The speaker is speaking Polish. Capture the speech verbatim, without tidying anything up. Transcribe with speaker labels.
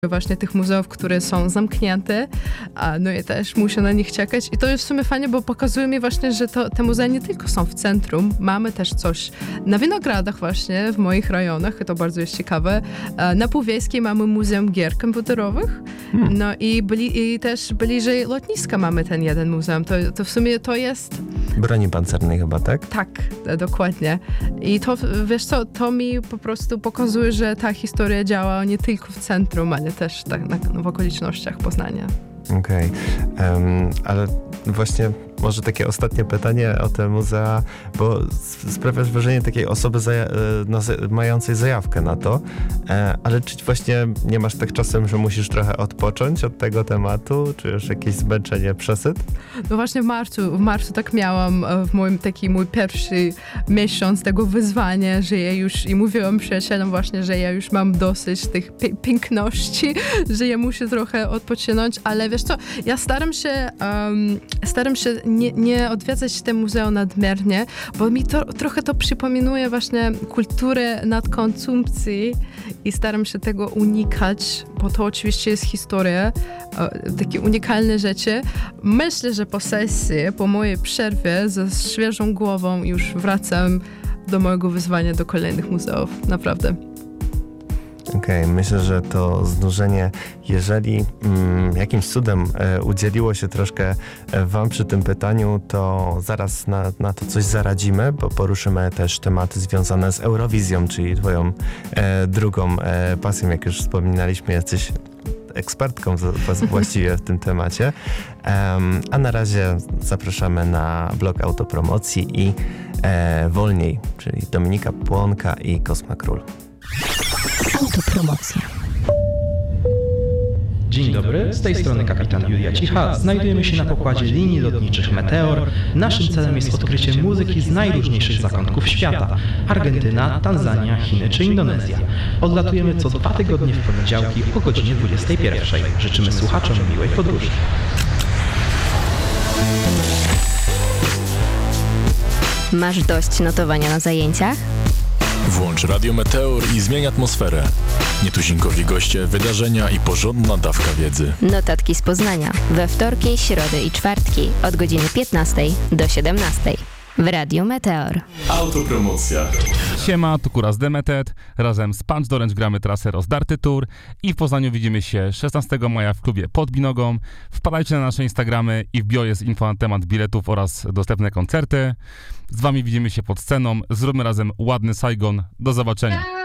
Speaker 1: właśnie tych muzeów, które są zamknięte, a no i też muszę na nich czekać. I to jest w sumie fajnie, bo pokazuje mi właśnie, że to, te muzea nie tylko są w centrum, mamy też coś na Winogradach właśnie, w moich rejonach, i to bardzo jest ciekawe. Na Półwiejskiej mamy Muzeum Gier Komputerowych, hmm. no i, bli, i też bliżej lotniska mamy ten jeden muzeum. To, to w sumie to jest...
Speaker 2: Broni pancernej chyba, tak?
Speaker 1: Tak, dokładnie. I to, wiesz co, to mi po prostu pokazuje, że ta historia działa nie tylko w centrum, ale też tak na, w okolicznościach Poznania.
Speaker 2: Okej, okay. um, ale właśnie może takie ostatnie pytanie o te muzea, bo sprawiasz wrażenie takiej osoby zaja- no, mającej zajawkę na to, e, ale czy właśnie nie masz tak czasem, że musisz trochę odpocząć od tego tematu, czy już jakieś zmęczenie, przesyt?
Speaker 1: No właśnie w marcu, w marcu tak miałam, w moim taki mój pierwszy miesiąc tego wyzwania, że ja już, i mówiłam przyjacielom właśnie, że ja już mam dosyć tych pi- piękności, że ja muszę trochę odpocząć, ale wiesz co, ja staram się, um, staram się Nie, nie odwiedzać te muzeum nadmiernie, bo mi to trochę to przypominuje właśnie kulturę nadkonsumpcji i staram się tego unikać, bo to oczywiście jest historia, takie unikalne rzeczy. Myślę, że po sesji, po mojej przerwie ze świeżą głową już wracam do mojego wyzwania, do kolejnych muzeów. Naprawdę.
Speaker 2: Okej, okay, myślę, że to znużenie, jeżeli mm, jakimś cudem e, udzieliło się troszkę e, wam przy tym pytaniu, to zaraz na, na to coś zaradzimy, bo poruszymy też tematy związane z Eurowizją, czyli twoją e, drugą e, pasją, jak już wspominaliśmy, jesteś ekspertką z, właściwie w tym temacie. Um, a na razie zapraszamy na blog autopromocji i e, Wolniej, czyli Dominika Płonka i Kosma Król.
Speaker 3: Autopromocja.
Speaker 4: Dzień dobry, z tej strony kapitan Julia Cicha. Znajdujemy się na pokładzie linii lotniczych Meteor. Naszym celem jest odkrycie muzyki z najróżniejszych zakątków świata. Argentyna, Tanzania, Chiny czy Indonezja. Odlatujemy co dwa tygodnie w poniedziałki o godzinie dwudziestej pierwszej. Życzymy słuchaczom miłej podróży.
Speaker 3: Masz dość notowania na zajęciach?
Speaker 5: Włącz Radio Meteor i zmień atmosferę. Nietuzinkowi goście, wydarzenia i porządna dawka wiedzy.
Speaker 3: Notatki z Poznania. We wtorki, środy i czwartki od godziny piętnastej do siedemnastej. W Radiu Meteor.
Speaker 5: Autopromocja.
Speaker 6: Siema, tu Kuras Demetet. Razem z Punch Orange gramy trasę Rozdarty Tour i w Poznaniu widzimy się szesnastego maja w klubie Pod Binogą. Wpadajcie na nasze Instagramy i w bio jest info na temat biletów oraz dostępne koncerty. Z wami widzimy się pod sceną. Zróbmy razem ładny Saigon. Do zobaczenia.